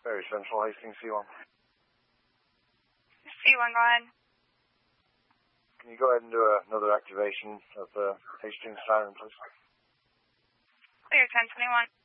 Very Central, Hastings, C1. C1, go ahead. Can you go ahead and do another activation of the Hastings siren, please? Clear 1021.